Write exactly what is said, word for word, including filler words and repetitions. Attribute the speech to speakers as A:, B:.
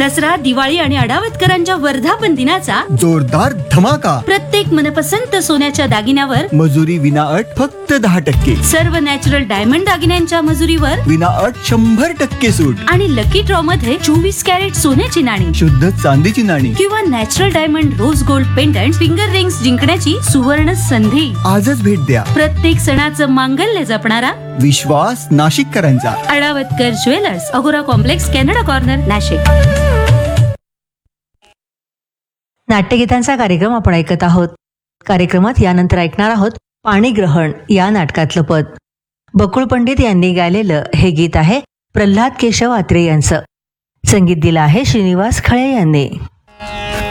A: दसरा, दिवाळी आणि अडावतकरांच्या वर्धापन दिनाचा
B: जोरदार धमाका.
A: प्रत्येक मनपसंत सोन्याच्या दागिन्यावर
B: मजुरी विना अट फक्त दहा टक्के.
A: सर्व नॅचरल डायमंड दागिन्यांच्या मजुरीवर
B: विना अट शंभर टक्के सूट.
A: आणि लकी ड्रॉ मध्ये चोवीस कॅरेट सोन्याची नाणी
B: शुद्ध चांदीची नाणी
A: किंवा natural diamond rose gold pendant finger rings जिंकण्याची सुवर्ण संधी.
B: आजच भेट द्या.
A: प्रत्येक सणाचं मांगल्य जपणारा
B: विश्वास नाशिककरांचा.
A: अडावतकर ज्वेलर्स, अगोरा कॉम्प्लेक्स, कॅनडा कॉर्नर, नाशिक.
C: नाट्यगीतांचा कार्यक्रम आपण ऐकत आहोत. कार्यक्रमात यानंतर ऐकणार आहोत पाणीग्रहण या नाटकातलं पद. बकुळ पंडित यांनी गायलेलं हे गीत आहे प्रल्हाद केशव आत्रे यांचं. संगीत दिलं आहे श्रीनिवास खळे यांनी.